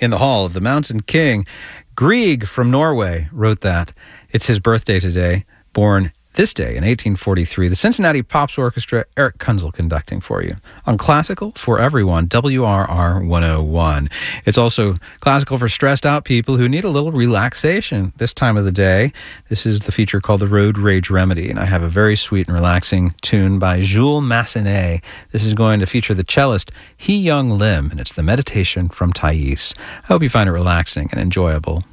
in the Hall of the Mountain King. Grieg from Norway wrote that. It's his birthday today, born this day in 1843. The Cincinnati Pops Orchestra, Eric Kunzel conducting for you. On Classical for Everyone, WRR 101. It's also classical for stressed out people who need a little relaxation this time of the day. This is the feature called the Road Rage Remedy, and I have a very sweet and relaxing tune by Jules Massenet. This is going to feature the cellist Hee Young Lim, and it's the Meditation from Thais. I hope you find it relaxing and enjoyable.